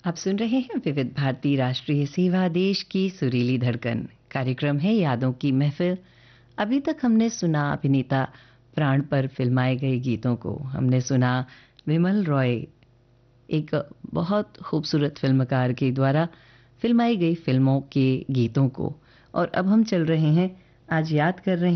आप सुन रहे हैं विविध भारती राष्ट्रीय सेवा देश की सुरीली धड़कन। कार्यक्रम है यादों की महफिल। अभी तक हमने सुना अभिनेता प्राण पर फिल्माए गए गीतों को। हमने सुना विमल रॉय, एक बहुत खूबसूरत फिल्मकार के द्वारा फिल्माई गई फिल्मों के गीतों को। और अब हम चल रहे हैं, आज याद कर रहे